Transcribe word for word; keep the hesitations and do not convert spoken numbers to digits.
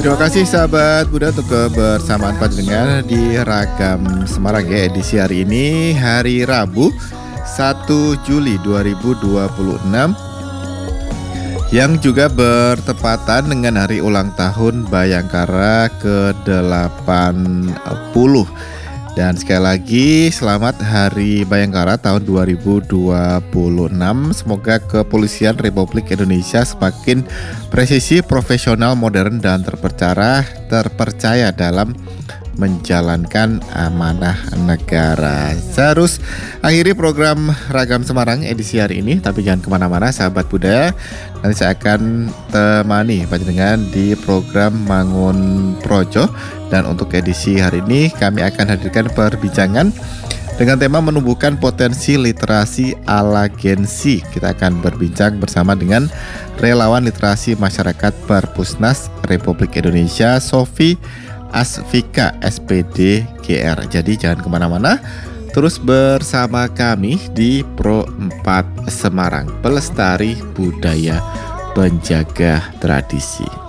Terima kasih sahabat Buddha untuk kebersamaan panjenengan di Ragam Semarang ya, edisi hari ini hari Rabu satu Juli dua ribu dua puluh enam yang juga bertepatan dengan hari ulang tahun Bayangkara ke delapan puluh. Dan sekali lagi selamat Hari Bayangkara tahun dua ribu dua puluh enam. Semoga Kepolisian Republik Indonesia semakin presisi, profesional, modern, dan terpercaya, terpercaya dalam menjalankan amanah negara. Saya harus akhiri program Ragam Semarang edisi hari ini, tapi jangan kemana-mana sahabat budaya. Nanti saya akan temani panjenengan di program Mangun Projo. Dan untuk edisi hari ini kami akan hadirkan perbincangan dengan tema menumbuhkan potensi literasi ala Gen Z. Kita akan berbincang bersama dengan relawan literasi masyarakat Perpusnas Republik Indonesia, Sofi Asfika S P D G R. Jadi jangan kemana-mana, terus bersama kami di Pro empat Semarang, pelestari budaya, penjaga tradisi.